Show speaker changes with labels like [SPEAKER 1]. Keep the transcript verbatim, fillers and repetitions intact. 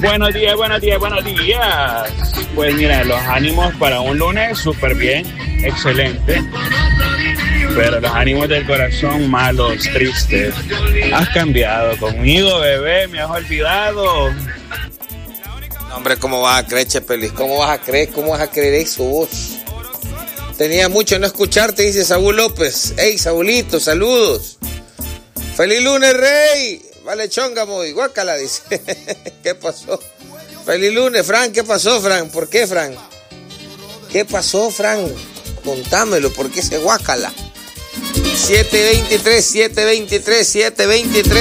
[SPEAKER 1] Buenos días, buenos días, buenos días. Pues mira, los ánimos para un lunes súper bien, excelente. Pero los ánimos del corazón malos, tristes. Has cambiado conmigo, bebé, me has olvidado.
[SPEAKER 2] No, hombre, ¿cómo vas a creer, Chepelis? ¿Cómo vas a creer? ¿Cómo vas a creer eso vos? Tenía mucho no escucharte, dice Saúl López. Ey, Saúlito, saludos. ¡Feliz lunes, rey! Vale, chonga, muy guácala, dice. ¿Qué pasó? ¡Feliz lunes, Fran! ¿Qué pasó, Fran? ¿Por qué, Fran? ¿Qué pasó, Fran? Contámelo, ¿por qué se guácala? siete veintitrés, siete veintitrés, siete veintitrés.